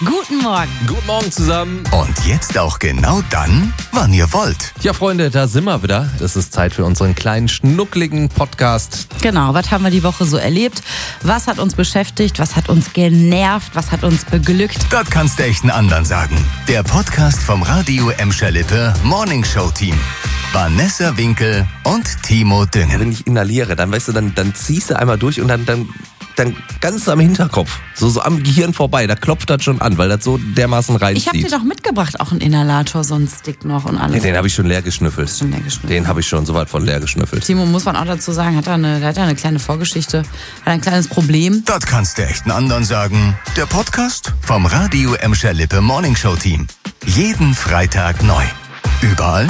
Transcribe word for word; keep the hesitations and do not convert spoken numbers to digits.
Guten Morgen. Guten Morgen zusammen. Und jetzt auch genau dann, wann ihr wollt. Ja, Freunde, da sind wir wieder. Es ist Zeit für unseren kleinen, schnuckligen Podcast. Genau, was haben wir die Woche so erlebt? Was hat uns beschäftigt? Was hat uns genervt? Was hat uns beglückt? Das kannst du echt einen anderen sagen. Der Podcast vom Radio Emscher Lippe Morning Show Team. Vanessa Winkel und Timo Düngen. Wenn ich inhaliere, dann weißt du, dann, dann ziehst du einmal durch und dann, dann, dann ganz am Hinterkopf, so, so am Gehirn vorbei, da klopft das schon an, weil das so dermaßen reinzieht. Ich habe dir doch mitgebracht, auch einen Inhalator, so einen Stick noch und alles. Nee, den habe ich schon leer geschnüffelt. Schon leer geschnüffelt. Den habe ich schon so weit von leer geschnüffelt. Timo, muss man auch dazu sagen, hat er eine, der hat ja eine kleine Vorgeschichte, hat ein kleines Problem. Das kannst du echt einen anderen sagen. Der Podcast vom Radio Emscher Lippe Morning Show Team. Jeden Freitag neu. Überall,